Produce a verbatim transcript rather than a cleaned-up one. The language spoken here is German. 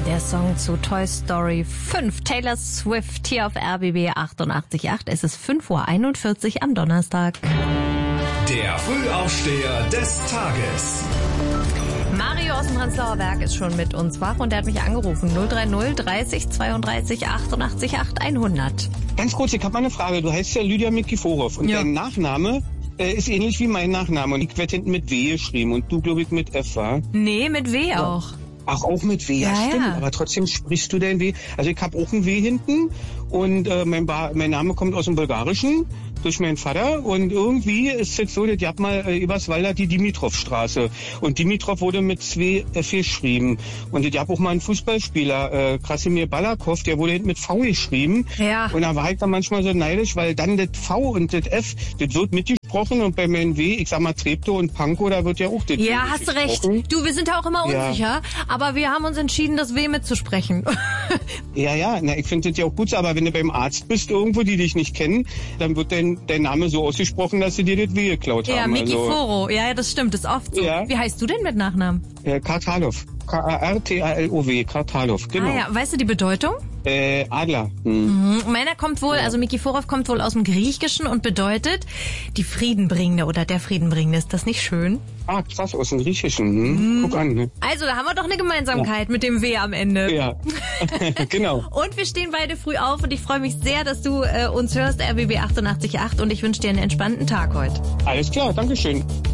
Der Song zu Toy Story fünf, Taylor Swift, hier auf R B B achtundachtzig Komma acht. Es ist fünf Uhr einundvierzig am Donnerstag. Der Frühaufsteher des Tages. Mario aus dem Prenzlauer Berg ist schon mit uns wach und der hat mich angerufen. null drei null dreißig zweiunddreißig achtundachtzig acht hundert. Ganz kurz, ich habe mal eine Frage. Du heißt ja Lydia Mikiforov und ja. Dein Nachname äh, ist ähnlich wie mein Nachname. Und ich werde hinten mit W geschrieben und du, glaube ich, mit F, war? Nee, mit W ja. auch. Ach, auch mit W, ja, ja stimmt. Ja. Aber trotzdem sprichst du dein W. Also ich habe auch ein W hinten und äh, mein, ba- mein Name kommt aus dem Bulgarischen durch meinen Vater. Und irgendwie ist es so, ich hab mal äh, Eberswalder die Dimitrov-Straße. Und Dimitrov wurde mit zwei F geschrieben. Und ich hab auch mal einen Fußballspieler, äh, Krasimir Balakov, der wurde hinten mit V geschrieben. Ja. Und da war ich dann manchmal so neidisch, weil dann das V und das F, das wird mitgesprochen. Und bei meinem W, ich sag mal Treptow und Pankow, da wird ja auch das Ja, W hast du recht. gesprochen. Du, wir sind da auch immer Ja. unsicher, aber wir haben uns entschieden, das W mitzusprechen. Ja, ja, na, ich finde das ja auch gut, aber wenn du beim Arzt bist irgendwo, die dich nicht kennen, dann wird dein, dein Name so ausgesprochen, dass sie dir das W geklaut Ja, haben. Miki also, Foro. Ja, ja, das stimmt, das ist oft so. Ja. Wie heißt du denn mit Nachnamen? äh, Kartalov. K A R T A L O W, Kartalov, genau. Ah ja, weißt du die Bedeutung? Äh, Adler. Hm. Mhm. Meiner kommt wohl, Ja. also Miki Forov kommt wohl aus dem Griechischen und bedeutet die Friedenbringende oder der Friedenbringende. Ist das nicht schön? Ah, krass, aus dem Griechischen. Hm. Mhm. Guck an. Ne? Also, da haben wir doch eine Gemeinsamkeit mit dem W am Ende. Ja, genau. Und wir stehen beide früh auf und ich freue mich sehr, dass du äh, uns hörst, R B B achtundachtzig Komma acht, und ich wünsche dir einen entspannten Tag heute. Alles klar, Dankeschön.